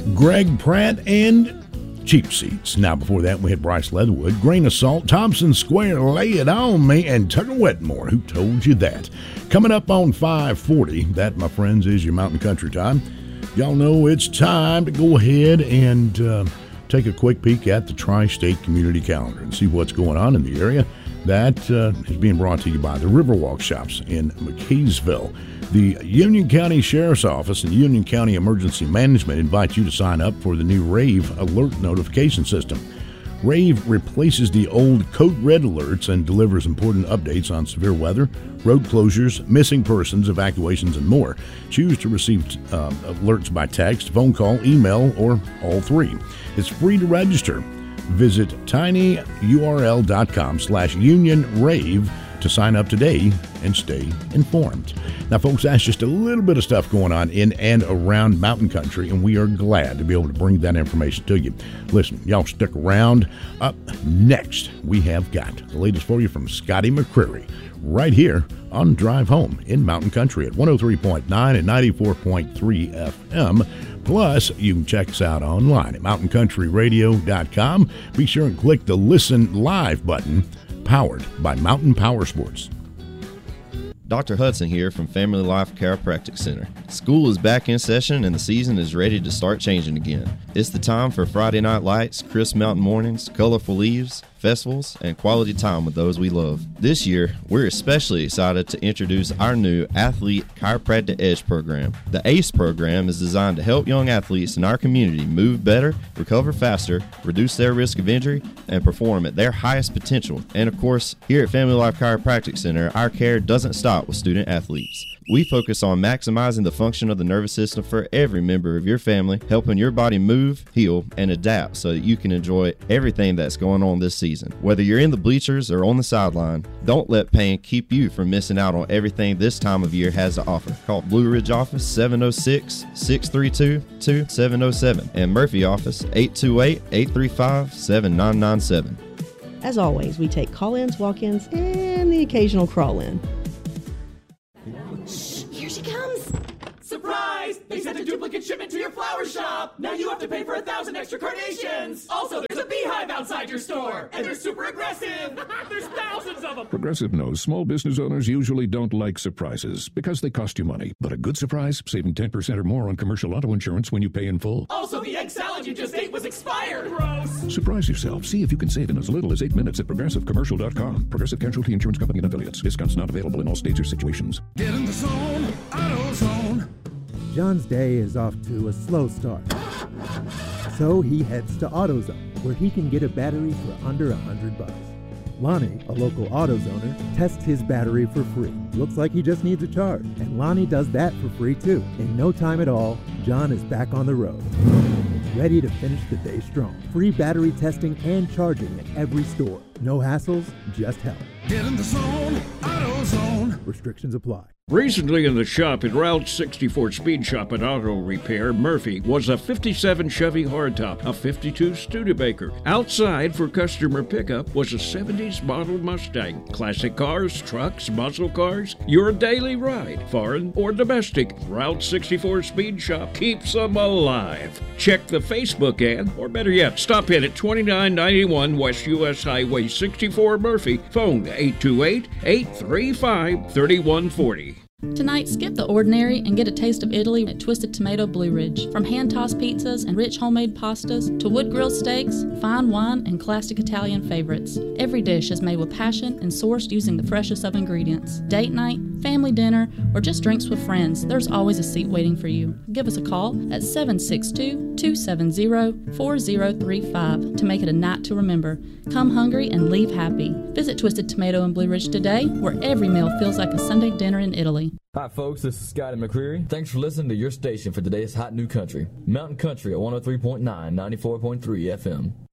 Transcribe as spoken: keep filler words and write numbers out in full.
Greg Pratt, and Cheap Seats. Now, before that, we had Bryce Leatherwood, Grain of Salt, Thompson Square, Lay It On Me, and Tucker Wetmore. Who told you that? Coming up on five forty, that, my friends, is your Mountain Country time. Y'all know it's time to go ahead and uh, take a quick peek at the Tri-State Community Calendar and see what's going on in the area. That uh, is being brought to you by the Riverwalk Shops in McKaysville. The Union County Sheriff's Office and Union County Emergency Management invite you to sign up for the new RAVE alert notification system. RAVE replaces the old Code Red alerts and delivers important updates on severe weather, road closures, missing persons, evacuations, and more. Choose to receive uh, alerts by text, phone call, email, or all three. It's free to register. Visit tinyurl.com slash union rave to sign up today and stay informed. Now, folks, that's just a little bit of stuff going on in and around Mountain Country, and we are glad to be able to bring that information to you. Listen, y'all stick around. Up next, we have got the latest for you from Scotty McCreery right here on Drive Home in Mountain Country at one oh three point nine and ninety-four point three F M. Plus, you can check us out online at mountain country radio dot com. Be sure and click the Listen Live button, powered by Mountain Power Sports. Doctor Hudson here from Family Life Chiropractic Center. School is back in session and the season is ready to start changing again. It's the time for Friday night lights, crisp mountain mornings, colorful leaves, festivals, and quality time with those we love. This year, we're especially excited to introduce our new Athlete Chiropractic Edge program. The ACE program is designed to help young athletes in our community move better, recover faster, reduce their risk of injury, and perform at their highest potential. And of course, here at Family Life Chiropractic Center, our care doesn't stop with student athletes. We focus on maximizing the function of the nervous system for every member of your family, helping your body move, heal, and adapt so that you can enjoy everything that's going on this season. Whether you're in the bleachers or on the sideline, don't let pain keep you from missing out on everything this time of year has to offer. Call Blue Ridge office seven oh six, six three two, two seven oh seven and Murphy office eight two eight, eight three five, seven nine nine seven. As always, we take call-ins, walk-ins, and the occasional crawl-in. Here she comes! Surprise! They sent a duplicate shipment to your flower shop! Now you have to pay for a thousand extra carnations! Also, there's a beehive outside your store! And they're super aggressive! There's thousands of them! Progressive knows small business owners usually don't like surprises because they cost you money. But a good surprise, saving ten percent or more on commercial auto insurance when you pay in full. Also, the egg salad you just ate was expired! Gross! Surprise yourself. See if you can save in as little as eight minutes at progressive commercial dot com. Progressive Casualty Insurance Company and affiliates. Discounts not available in all states or situations. Get in the zone, AutoZone. John's day is off to a slow start. So he heads to AutoZone, where he can get a battery for under a hundred bucks. Lonnie, a local AutoZoner, tests his battery for free. Looks like he just needs a charge, and Lonnie does that for free too. In no time at all, John is back on the road, ready to finish the day strong. Free battery testing and charging at every store. No hassles, just help. Get in the zone, AutoZone. Restrictions apply. Recently in the shop at Route sixty-four Speed Shop and Auto Repair, Murphy was a fifty-seven Chevy hardtop, a fifty-two Studebaker. Outside for customer pickup was a seventies model Mustang. Classic cars, trucks, muscle cars, your daily ride, foreign or domestic. Route sixty-four Speed Shop keeps them alive. Check the Facebook ad, or better yet, stop in at twenty-nine ninety-one West U S Highway sixty-four Murphy. Phone eight two eight, eight three five, three one four zero. Tonight, skip the ordinary and get a taste of Italy at Twisted Tomato Blue Ridge. From hand-tossed pizzas and rich homemade pastas to wood-grilled steaks, fine wine, and classic Italian favorites, every dish is made with passion and sourced using the freshest of ingredients. Date night, family dinner, or just drinks with friends, there's always a seat waiting for you. Give us a call at seven six two, two seven zero, four zero three five to make it a night to remember. Come hungry and leave happy. Visit Twisted Tomato in Blue Ridge today, where every meal feels like a Sunday dinner in Italy. Hi folks, this is Scotty McCreery. Thanks for listening to your station for today's hot new country. Mountain Country at one oh three point nine, ninety-four point three F M.